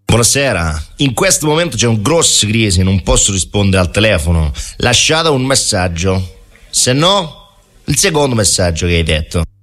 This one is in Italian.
Buonasera, in questo momento c'è un grosso crisi, non posso rispondere al telefono. Lasciate un messaggio, se no il secondo messaggio che hai detto.